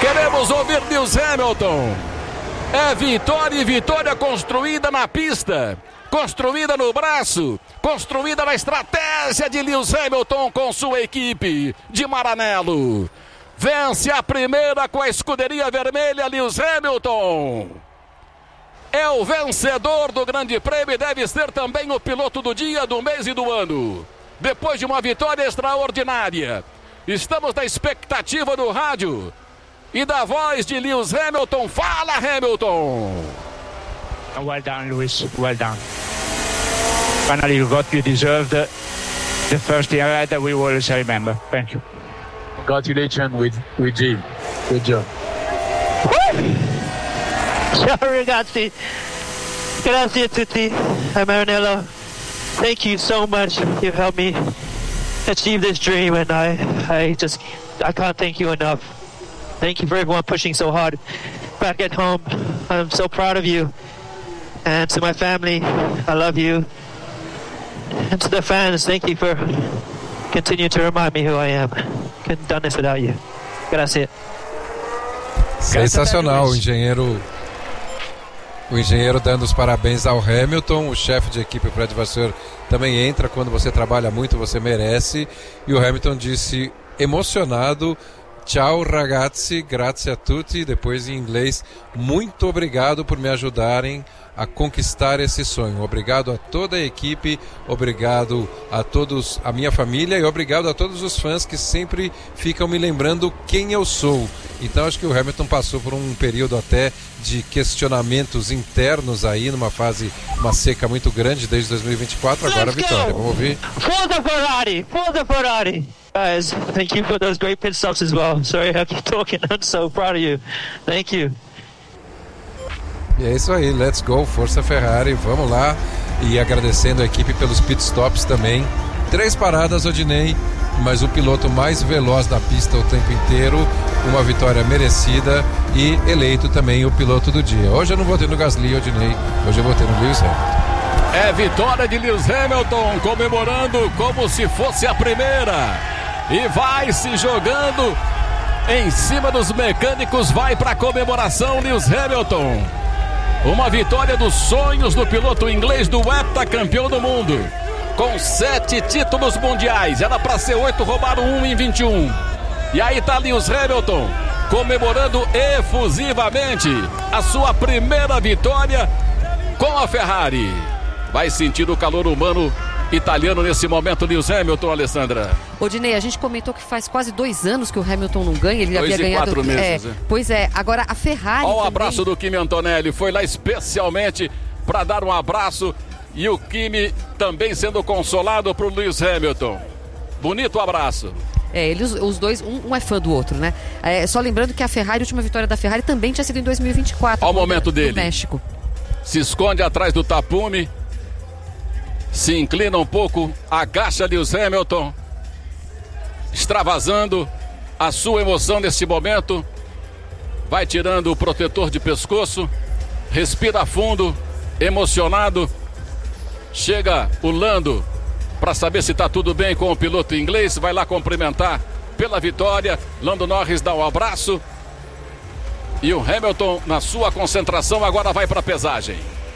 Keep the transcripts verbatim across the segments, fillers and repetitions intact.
Queremos ouvir Lewis Hamilton. É vitória e vitória construída na pista, construída no braço, construída na estratégia de Lewis Hamilton com sua equipe de Maranello. Vence a primeira com a escuderia vermelha, Lewis Hamilton. É o vencedor do Grande Prêmio e deve ser também o piloto do dia, do mês e do ano. Depois de uma vitória extraordinária, estamos na expectativa do rádio e da voz de Lewis Hamilton. Fala, Hamilton! Well done, Lewis. Well done. Finally, you got you deserved the, the first year that we will always remember. Thank you. Congratulations with with Jim. Good job. Ciao ragazzi. Grazie a tutti. I'm Maranello. Thank you so much. You've helped me achieve this dream, and I, I just, I can't thank you enough. Thank you for everyone pushing so hard back at home. I'm so proud of you. And to my family, I love you. And to the fans, thank you for continuing to remind me who I am. Couldn't have done this without you. Gracias. Sensacional, o engenheiro o engenheiro dando os parabéns ao Hamilton. O chefe de equipe, o Fred Vasseur, também entra. Quando você trabalha muito, você merece. E o Hamilton disse, emocionado, ciao ragazzi, grazie a tutti. Depois em inglês, muito obrigado por me ajudarem a conquistar esse sonho. Obrigado a toda a equipe, obrigado a todos, a minha família, e obrigado a todos os fãs que sempre ficam me lembrando quem eu sou. Então acho que o Hamilton passou por um período até de questionamentos internos aí, numa fase, uma seca muito grande desde dois mil e vinte e quatro. Agora a vitória, vamos ouvir. For the Ferrari, for the Ferrari. Guys, thank you for those great pit stops as well. Sorry I keep talking, I'm so proud of you. Thank you. E é isso aí, let's go, Força Ferrari, vamos lá. E agradecendo a equipe pelos pit stops também. Três paradas, Odinei, mas o piloto mais veloz da pista o tempo inteiro. Uma vitória merecida e eleito também o piloto do dia. Hoje eu não votei no Gasly, Odinei, hoje eu votei no Lewis Hamilton. É vitória de Lewis Hamilton, comemorando como se fosse a primeira. E vai se jogando em cima dos mecânicos, vai para a comemoração, Lewis Hamilton. Uma vitória dos sonhos do piloto inglês, do heptacampeão do mundo, com sete títulos mundiais. Era para ser oito, roubaram um em vinte e um. E aí está Lewis Hamilton comemorando efusivamente a sua primeira vitória com a Ferrari. Vai sentir o calor humano italiano nesse momento, Lewis Hamilton, Alessandra. Odinei, a gente comentou que faz quase dois anos que o Hamilton não ganha, ele dois havia e ganhado... quatro meses. É, pois é, agora a Ferrari... Olha o também... abraço do Kimi Antonelli, foi lá especialmente para dar um abraço, e o Kimi também sendo consolado para o Lewis Hamilton. Bonito abraço. É, eles, os dois, um, um é fã do outro, né? É, só lembrando que a Ferrari, a última vitória da Ferrari também tinha sido em dois mil e vinte e quatro. Olha o momento dele. No México. Se esconde atrás do tapume, se inclina um pouco, agacha Lewis Hamilton, extravasando a sua emoção nesse momento. Vai tirando o protetor de pescoço, respira fundo, emocionado. Chega o Lando para saber se está tudo bem com o piloto inglês. Vai lá cumprimentar pela vitória. Lando Norris dá um abraço. E o Hamilton, na sua concentração, agora vai para a pesagem.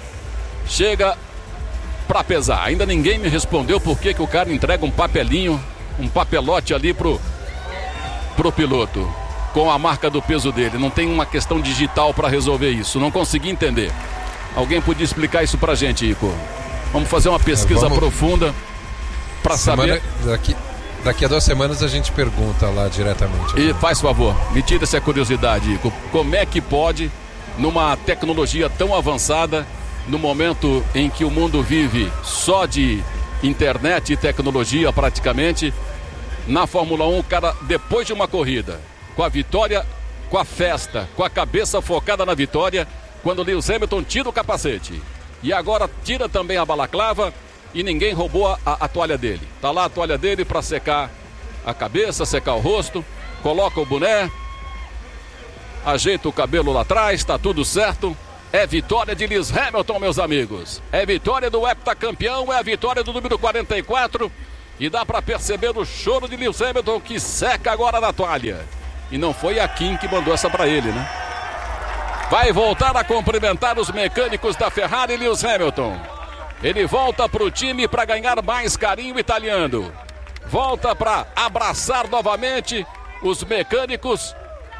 Chega para pesar. Ainda ninguém me respondeu por que que o cara entrega um papelinho, um papelote ali pro, pro piloto, com a marca do peso dele. Não tem uma questão digital para resolver isso. Não consegui entender. Alguém podia explicar isso pra gente, Ico? Vamos fazer uma pesquisa é, vamos... profunda para saber. Daqui, daqui a duas semanas a gente pergunta lá diretamente. E faz favor, me tira essa curiosidade, Ico. Como é que pode, numa tecnologia tão avançada, no momento em que o mundo vive só de internet e tecnologia praticamente, na Fórmula um, o cara, depois de uma corrida, com a vitória, com a festa, com a cabeça focada na vitória, quando Lewis Hamilton tira o capacete e agora tira também a balaclava, e ninguém roubou a, a toalha dele. Tá lá a toalha dele para secar a cabeça, secar o rosto, coloca o boné, ajeita o cabelo lá atrás, tá tudo certo. É vitória de Lewis Hamilton, meus amigos. É vitória do heptacampeão, é a vitória do número quarenta e quatro. E dá para perceber o choro de Lewis Hamilton, que seca agora na toalha. E não foi a Kim que mandou essa para ele, né? Vai voltar a cumprimentar os mecânicos da Ferrari, Lewis Hamilton. Ele volta para o time para ganhar mais carinho italiano. Volta para abraçar novamente os mecânicos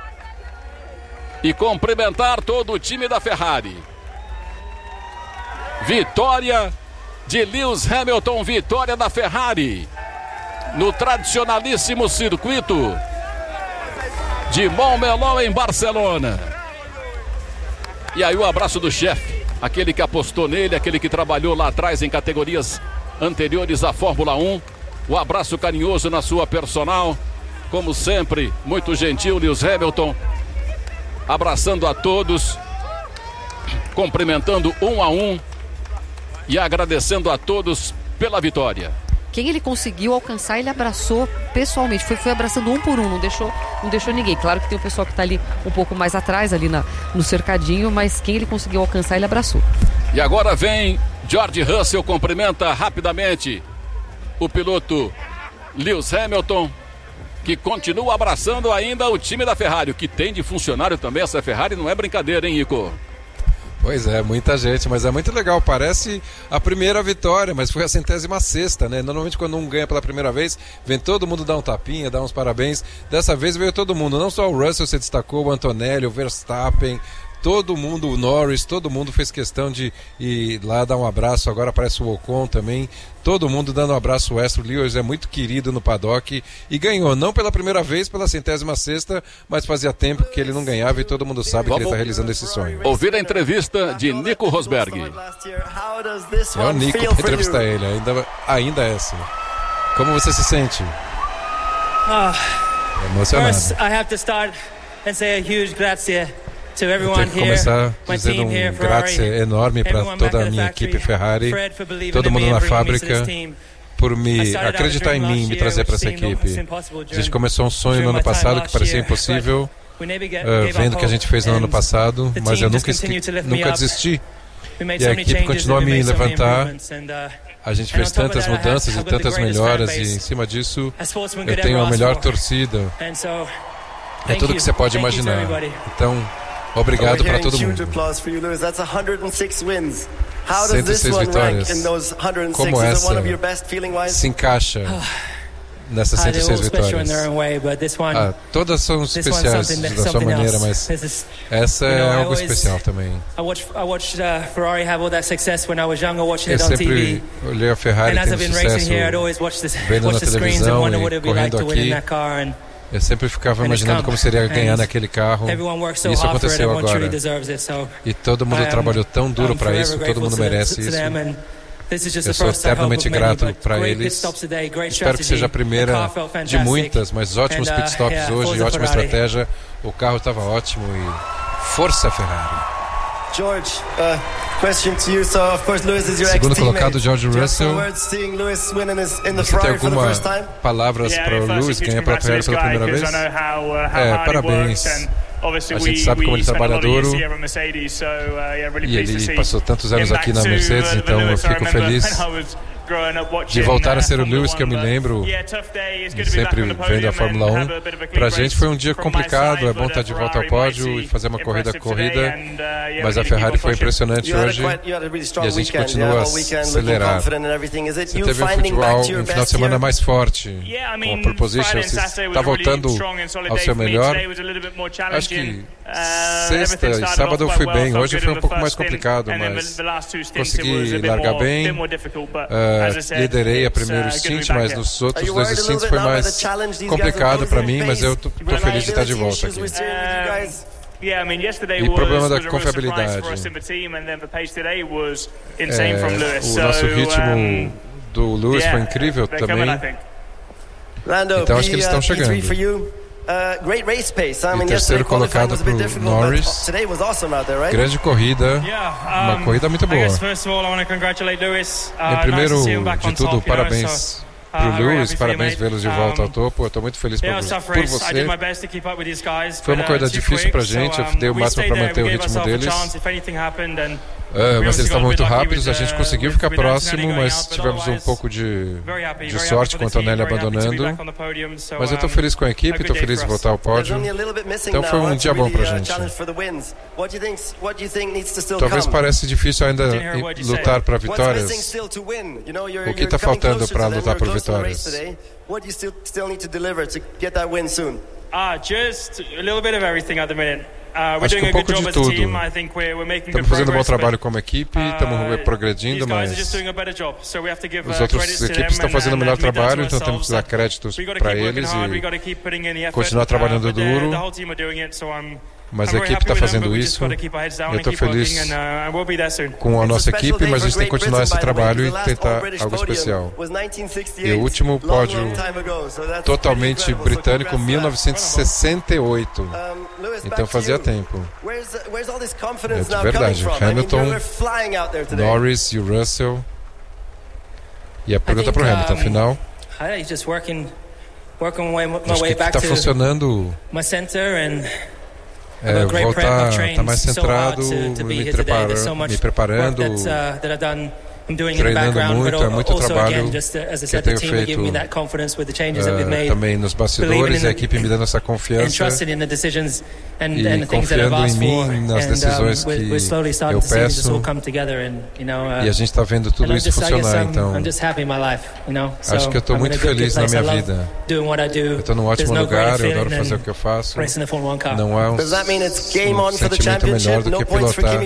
e cumprimentar todo o time da Ferrari. Vitória de Lewis Hamilton, vitória da Ferrari no tradicionalíssimo circuito de Montmeló em Barcelona. E aí o abraço do chefe, aquele que apostou nele, aquele que trabalhou lá atrás em categorias anteriores à Fórmula um. O abraço carinhoso na sua personal, como sempre, muito gentil, Lewis Hamilton, abraçando a todos, cumprimentando um a um e agradecendo a todos pela vitória. Quem ele conseguiu alcançar, ele abraçou pessoalmente, foi, foi abraçando um por um, não deixou, não deixou ninguém. Claro que tem o pessoal que está ali um pouco mais atrás, ali na, no cercadinho, mas quem ele conseguiu alcançar, ele abraçou. E agora vem George Russell, cumprimenta rapidamente o piloto Lewis Hamilton, que continua abraçando ainda o time da Ferrari. O que tem de funcionário também essa Ferrari não é brincadeira, hein, Ico? Pois é, muita gente, mas é muito legal. Parece a primeira vitória, mas foi a centésima sexta, né? Normalmente quando um ganha pela primeira vez, vem todo mundo dar um tapinha, dar uns parabéns. Dessa vez veio todo mundo, não só o Russell se destacou, o Antonelli, o Verstappen, todo mundo, o Norris, todo mundo fez questão de ir lá dar um abraço. Agora aparece o Ocon também, todo mundo dando um abraço extra. O Lewis é muito querido no paddock e ganhou, não pela primeira vez, pela centésima sexta, mas fazia tempo que ele não ganhava e todo mundo sabe Vamos que ele está realizando esse sonho. Ouvir a entrevista de Nico Rosberg. É o Nico para entrevistar ele, ainda, ainda é assim. Como você se sente? Oh, emocionado. First, I have to start and say a huge grazie to everyone here, começar my dizendo team here, um grazie enorme para toda a minha equipe Ferrari, todo mundo na fábrica, por me acreditar em mim e me trazer para essa equipe. A gente começou um sonho no ano passado que parecia impossível, uh, vendo o que a gente fez no ano passado, mas eu nunca, nunca desisti. E a equipe continua a me levantar. A gente fez tantas mudanças e tantas melhoras, e em cima disso eu tenho a melhor torcida. É tudo que você pode imaginar. Então, obrigado para todo mundo. cento e seis vitórias. Como essa se encaixa nessas cento e seis vitórias? Ah, todas são especiais da sua maneira, mas essa é algo especial também. Eu sempre olhei a Ferrari tendo sucesso, vendo na televisão e correndo aqui. Eu sempre ficava imaginando como seria ganhar naquele carro. E isso aconteceu agora. E todo mundo trabalhou tão duro para isso, todo mundo merece isso. Eu sou eternamente grato para eles. Espero que seja a primeira de muitas, mas ótimos pitstops hoje, ótima estratégia. O carro estava ótimo e força Ferrari. George, uh, question to you. So, of course, Lewis is your Segundo colocado, George Russell. Você tem alguma palavras para o Lewis ganhar pela Ferrari pela primeira vez? É, parabéns. A gente sabe como ele trabalha duro e ele passou tantos anos aqui na Mercedes, então eu fico feliz de voltar a ser o Lewis que eu me lembro, sempre vendo a Fórmula um. Pra gente foi um dia complicado, é bom estar de volta ao pódio e fazer uma corrida corrida, mas a Ferrari foi impressionante hoje e a gente continua acelerado. Você teve um futebol, um final de semana mais forte, com a pole position, você está voltando ao seu melhor. Acho que sexta e sábado eu fui bem, hoje foi um pouco mais complicado, mas consegui largar bem. Uh, liderei a primeiro stint, mas nos outros dois stints foi mais complicado para mim, mas eu tô, tô feliz de estar de volta aqui. E problema da confiabilidade. É, o nosso ritmo do Lewis foi incrível também. Então acho que eles estão chegando. E terceiro colocado para o Norris. Grande corrida, uma corrida muito boa. Em primeiro de tudo, parabéns para o Lewis, parabéns vê-los de volta ao topo. Eu estou muito feliz por, por você. Foi uma corrida difícil para a gente, eu dei o máximo para manter o ritmo deles. Uh, mas eles estavam muito rápidos, a gente conseguiu ficar próximo, mas tivemos um pouco de, de sorte com a Antonelli abandonando. Mas eu estou feliz com a equipe, estou feliz de voltar ao pódio. Então foi um dia bom pra gente. Talvez pareça difícil ainda lutar para vitórias. O que está faltando para lutar por vitórias? Ah, just a little bit of everything at the minute. Uh, Acho que um pouco de tudo. Estamos fazendo um bom trabalho como equipe, estamos progredindo, mas os outros equipes estão fazendo o melhor trabalho, então temos que dar créditos para eles e continuar trabalhando duro. Mas a equipe está fazendo isso. Eu estou feliz com a nossa equipe, mas a gente tem que continuar esse trabalho e tentar algo especial. E o último pódio totalmente britânico, mil novecentos e sessenta e oito. Então fazia tempo. É de verdade. Hamilton, Norris e o Russell. E a pergunta para o Hamilton, afinal. Acho que está funcionando. É, voltar, estar mais centrado, me, prepara, me preparando, treinando muito, é muito trabalho que eu tenho feito uh, também nos bastidores, a equipe me dando essa confiança e confiando em mim, nas decisões que eu peço, e a gente está vendo tudo isso funcionar, então acho que eu estou muito feliz na minha vida. Eu estou num ótimo lugar, eu adoro fazer o que eu faço. Não há um, um sentimento melhor do que pilotar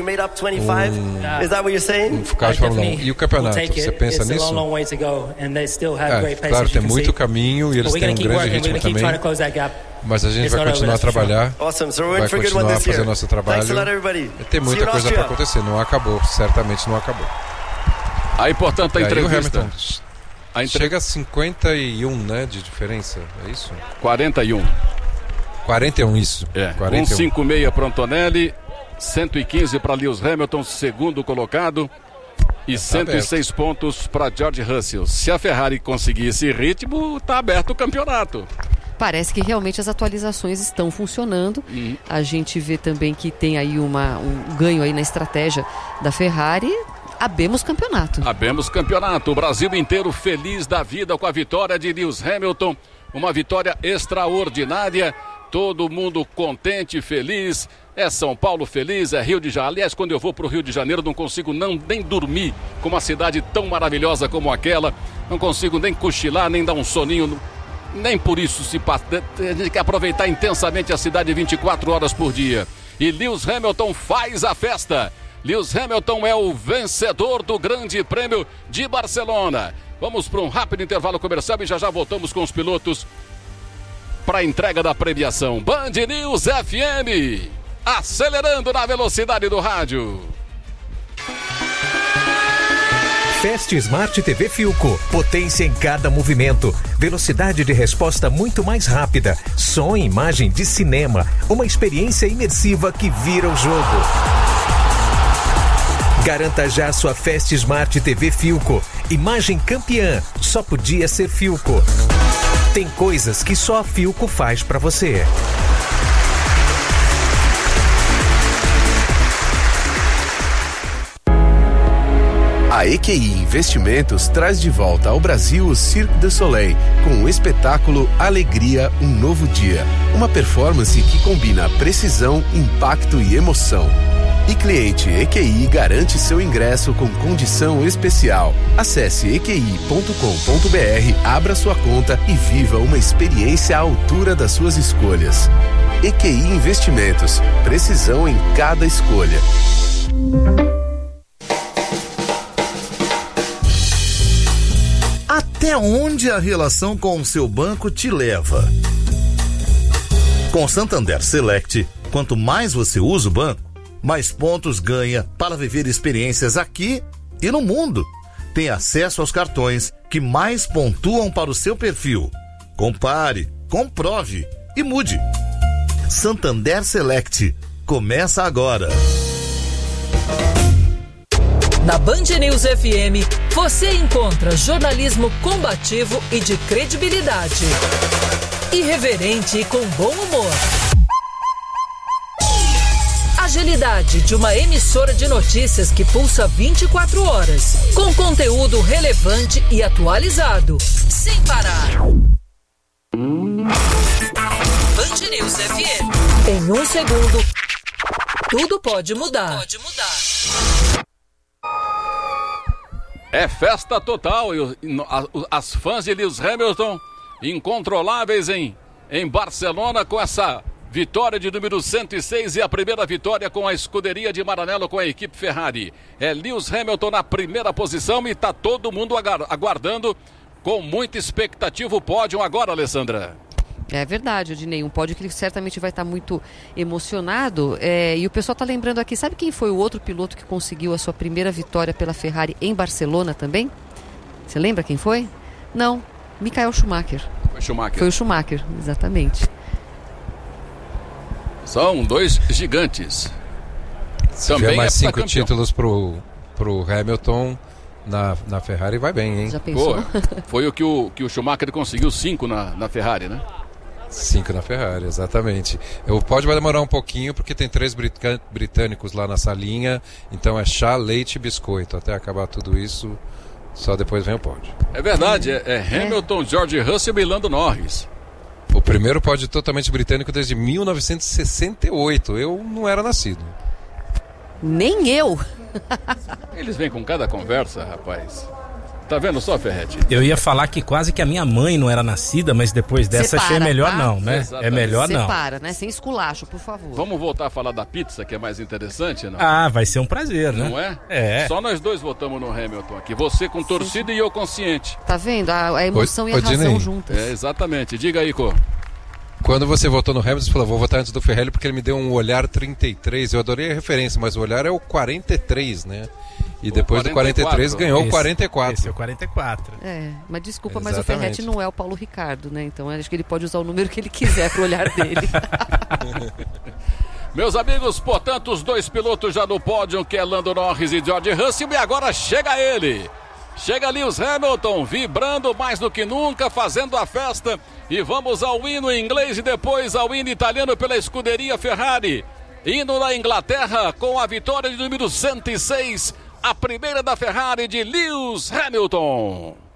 um, um carro de Fórmula um. E o campeonato, você pensa nisso? É, claro, tem muito caminho e eles têm um grande ritmo também. Mas a gente vai continuar a trabalhar, vai continuar a fazer o nosso trabalho. E tem muita coisa para acontecer, não acabou, certamente não acabou. Aí, portanto, a entrevista... Hamilton a entre... chega a cinquenta e um, né, de diferença, é isso? quarenta e um. quarenta e um, isso. É, cento e cinquenta e seis para Antonelli, cento e quinze para Lewis Hamilton, segundo colocado. E cento e seis pontos para George Russell. Se a Ferrari conseguir esse ritmo, está aberto o campeonato. Parece que realmente as atualizações estão funcionando. Uhum. A gente vê também que tem aí uma, um ganho aí na estratégia da Ferrari. Abemos campeonato. Abemos campeonato. O Brasil inteiro feliz da vida com a vitória de Lewis Hamilton. Uma vitória extraordinária. Todo mundo contente e feliz. É São Paulo feliz, é Rio de Janeiro. Aliás, quando eu vou para o Rio de Janeiro, não consigo não, nem dormir com uma cidade tão maravilhosa como aquela. Não consigo nem cochilar, nem dar um soninho. Nem por isso se passa. A gente quer aproveitar intensamente a cidade vinte e quatro horas por dia. E Lewis Hamilton faz a festa. Lewis Hamilton é o vencedor do Grande Prêmio de Barcelona. Vamos para um rápido intervalo comercial e já já voltamos com os pilotos para a entrega da premiação. Band News F M. Acelerando na velocidade do rádio. Fast Smart T V Philco. Potência em cada movimento. Velocidade de resposta muito mais rápida. Som e imagem de cinema. Uma experiência imersiva que vira o jogo. Garanta já sua Fast Smart T V Philco. Imagem campeã. Só podia ser Philco. Tem coisas que só a Philco faz pra você. A E Q I Investimentos traz de volta ao Brasil o Cirque du Soleil, com o espetáculo Alegria, um Novo Dia. Uma performance que combina precisão, impacto e emoção. E cliente E Q I garante seu ingresso com condição especial. Acesse e q i ponto com ponto b r, abra sua conta e viva uma experiência à altura das suas escolhas. E Q I Investimentos, precisão em cada escolha. Até onde a relação com o seu banco te leva? Com Santander Select, quanto mais você usa o banco, mais pontos ganha para viver experiências aqui e no mundo. Tem acesso aos cartões que mais pontuam para o seu perfil. Compare, comprove e mude. Santander Select. Começa agora. Na Band News F M, você encontra jornalismo combativo e de credibilidade. Irreverente e com bom humor. A agilidade de uma emissora de notícias que pulsa vinte e quatro horas, com conteúdo relevante e atualizado, sem parar. Band News F M. Em um segundo, tudo pode mudar. Pode mudar. É festa total e as fãs de Lewis Hamilton incontroláveis em, em Barcelona com essa vitória de número cento e seis e a primeira vitória com a escuderia de Maranello com a equipe Ferrari. É Lewis Hamilton na primeira posição e está todo mundo aguardando com muita expectativa o pódio agora, Alessandra. É verdade, Odinei, um pódio que ele certamente vai estar muito emocionado. É, e o pessoal está lembrando aqui, sabe quem foi o outro piloto que conseguiu a sua primeira vitória pela Ferrari em Barcelona também? Você lembra quem foi? Não, Michael Schumacher. Foi Schumacher. Foi o Schumacher, exatamente. São dois gigantes. Se tiver mais é cinco campeão. Títulos pro, pro Hamilton na, na Ferrari, vai bem, hein? Já pensou? Pô, foi o que, o que o Schumacher conseguiu cinco na, na Ferrari, né? Cinco na Ferrari, exatamente. O pódio vai demorar um pouquinho porque tem três britânicos lá na salinha, então é chá, leite e biscoito. Até acabar tudo isso, só depois vem o pódio. É verdade, é, é Hamilton, é. George Russell e Lando Norris. O primeiro pódio totalmente britânico desde mil novecentos e sessenta e oito. Eu não era nascido. Nem eu. Eles vêm com cada conversa, rapaz. Tá vendo só, Ferretti? Eu ia falar que quase que a minha mãe não era nascida, mas depois dessa Separa, achei melhor tá? não, né? Exatamente. É melhor Separa, não. Separa, né? Sem esculacho, por favor. Vamos voltar a falar da pizza, que é mais interessante, não? Ah, vai ser um prazer, né? Não é? É. Só nós dois votamos no Hamilton aqui. Você com torcida Sim. e eu consciente. Tá vendo? A, a emoção o, e a razão Dinei. juntas. É, exatamente. Diga aí, Cô. Quando você votou no Hamilton, você falou, vou votar antes do Ferrari porque ele me deu um olhar trinta e três. Eu adorei a referência, mas o olhar é o quarenta e três, né? E depois do quarenta e três ganhou o quarenta e quatro. Esse é o quarenta e quatro. É, mas desculpa, Exatamente. mas o Ferretti não é o Paulo Ricardo, né? Então acho que ele pode usar o número que ele quiser pro olhar dele. Meus amigos, portanto, os dois pilotos já no pódio, que é Lando Norris e George Russell, e agora chega ele. Chega Lewis Hamilton, vibrando mais do que nunca, fazendo a festa. E vamos ao hino em inglês e depois ao hino italiano pela escuderia Ferrari. Hino na Inglaterra com a vitória de número cento e seis, a primeira da Ferrari de Lewis Hamilton.